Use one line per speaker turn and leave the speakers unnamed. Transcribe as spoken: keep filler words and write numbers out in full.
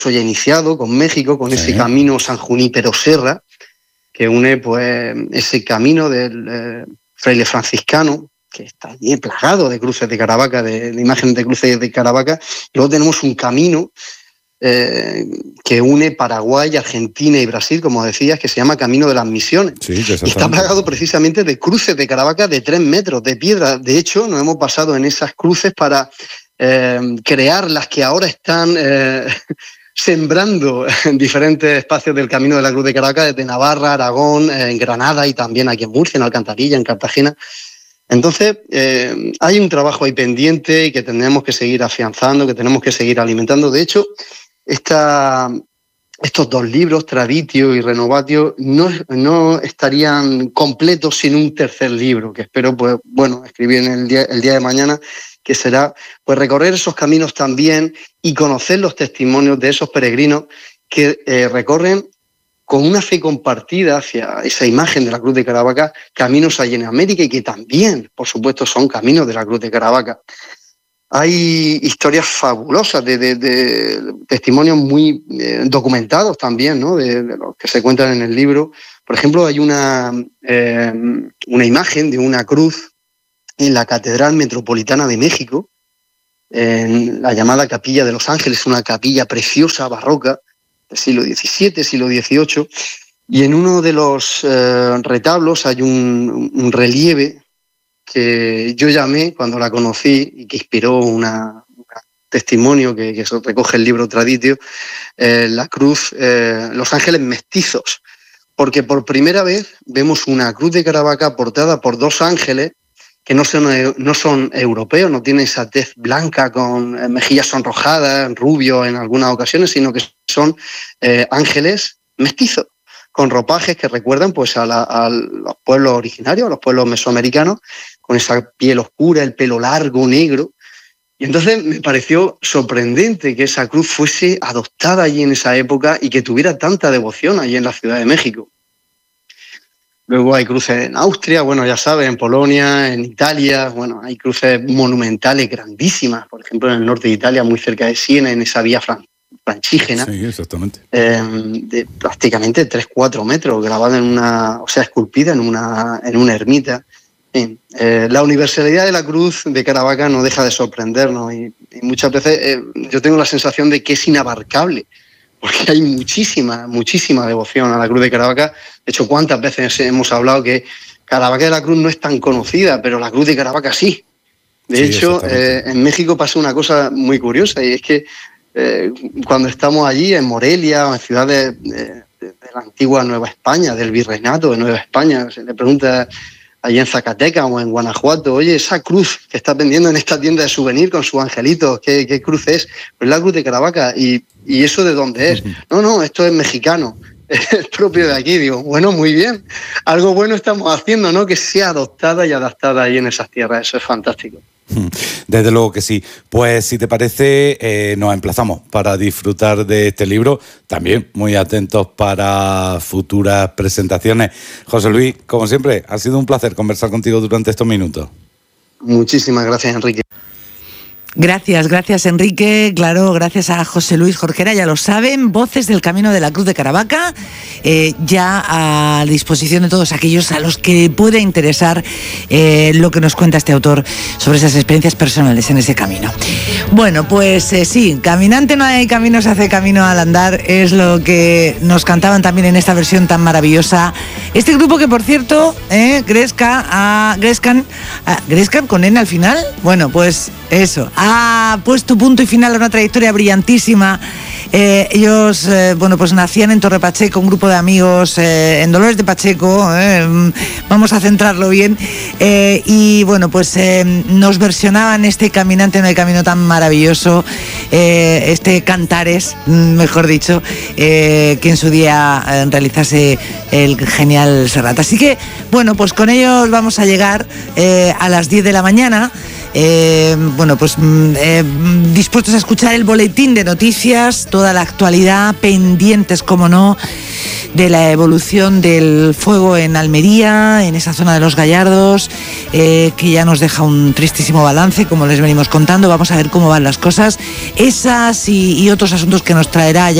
ya iniciado con México, con sí. ese camino San Junípero Serra, que une pues ese camino del eh, fraile franciscano, que está bien plagado de cruces de Caravaca, de, de imágenes de cruces de Caravaca. Luego tenemos un camino eh, que une Paraguay, Argentina y Brasil, como decías, que se llama Camino de las Misiones. Sí, y está plagado precisamente de cruces de Caravaca de tres metros de piedra. De hecho, nos hemos basado en esas cruces para eh, crear las que ahora están eh, sembrando en diferentes espacios del Camino de la Cruz de Caravaca, desde Navarra, Aragón, eh, en Granada y también aquí en Murcia, en Alcantarilla, en Cartagena. Entonces, eh, hay un trabajo ahí pendiente y que tenemos que seguir afianzando, que tenemos que seguir alimentando. De hecho, esta, estos dos libros, Traditio y Renovatio, no, no estarían completos sin un tercer libro, que espero, pues, bueno, escribir en el día, el día de mañana, que será pues recorrer esos caminos también y conocer los testimonios de esos peregrinos que eh, recorren con una fe compartida hacia esa imagen de la Cruz de Caravaca, caminos allí en América y que también, por supuesto, son caminos de la Cruz de Caravaca. Hay historias fabulosas, de, de, de testimonios muy eh, documentados también, ¿no? de, de los que se cuentan en el libro. Por ejemplo, hay una, eh, una imagen de una cruz en la Catedral Metropolitana de México, en la llamada Capilla de los Ángeles, una capilla preciosa, barroca, del siglo diecisiete, siglo dieciocho, y en uno de los eh, retablos hay un, un relieve que yo llamé cuando la conocí y que inspiró una, un testimonio que, que recoge el libro Traditio, eh, la cruz, eh, los ángeles mestizos, porque por primera vez vemos una cruz de Caravaca portada por dos ángeles que no son, no son europeos, no tienen esa tez blanca con mejillas sonrojadas, rubio en algunas ocasiones, sino que son eh, ángeles mestizos, con ropajes que recuerdan pues, a, la, a los pueblos originarios, a los pueblos mesoamericanos, con esa piel oscura, el pelo largo, negro. Y entonces me pareció sorprendente que esa cruz fuese adoptada allí en esa época y que tuviera tanta devoción allí en la Ciudad de México. Luego hay cruces en Austria, bueno, ya sabes, en Polonia, en Italia, bueno, hay cruces monumentales grandísimas, por ejemplo, en el norte de Italia, muy cerca de Siena, en esa vía fran franchígena.
Sí, exactamente.
Eh, de prácticamente tres a cuatro metros, grabada en una, o sea, esculpida en una, en una ermita. Sí, eh, la universalidad de la cruz de Caravaca no deja de sorprendernos y, y muchas veces eh, yo tengo la sensación de que es inabarcable, porque hay muchísima, muchísima devoción a la Cruz de Caravaca. De hecho, ¿cuántas veces hemos hablado que Caravaca de la Cruz no es tan conocida, pero la Cruz de Caravaca sí? De sí, hecho, eh, en México pasa una cosa muy curiosa y es que eh, cuando estamos allí, en Morelia o en ciudades de, de, de la antigua Nueva España, del Virreinato de Nueva España, se le pregunta allí en Zacatecas o en Guanajuato, oye, esa cruz que estás vendiendo en esta tienda de souvenir con sus angelitos, ¿qué, qué cruz es? Pues la Cruz de Caravaca. ¿Y, y eso de dónde es? No, no, esto es mexicano, es propio de aquí. Digo, bueno, muy bien, algo bueno estamos haciendo, ¿no? Que sea adoptada y adaptada ahí en esas tierras, eso es fantástico.
Desde luego que sí. Pues si te parece, eh, nos emplazamos para disfrutar de este libro. También muy atentos para futuras presentaciones. José Luis, como siempre, ha sido un placer conversar contigo durante estos minutos.
Muchísimas gracias, Enrique.
Gracias, gracias Enrique, claro, gracias a José Luis Jorquera, ya lo saben, Voces del Camino de la Cruz de Caravaca, eh, ya a disposición de todos aquellos a los que pueda interesar eh, lo que nos cuenta este autor sobre esas experiencias personales en ese camino. Bueno, pues eh, sí, caminante no hay camino, se hace camino al andar, es lo que nos cantaban también en esta versión tan maravillosa. Este grupo que, por cierto, eh, Gresca, a Grescan, a Grescan con N al final, bueno, pues eso, ha puesto punto y final a una trayectoria brillantísima. Eh, ellos, eh, bueno, pues nacían en Torre Pacheco, un grupo de amigos eh, en Dolores de Pacheco, eh, vamos a centrarlo bien, eh, y bueno, pues eh, nos versionaban este Caminante no hay camino tan maravilloso, eh, este Cantares, mejor dicho, eh, que en su día eh, realizase el genial Serrat. Así que, bueno, pues con ellos vamos a llegar eh, a las diez de la mañana. Eh, bueno, pues eh, dispuestos a escuchar el boletín de noticias, toda la actualidad, pendientes, como no, de la evolución del fuego en Almería, en esa zona de los Gallardos, eh, que ya nos deja un tristísimo balance, como les venimos contando. Vamos a ver cómo van las cosas. Esas y, y otros asuntos que nos traerá ya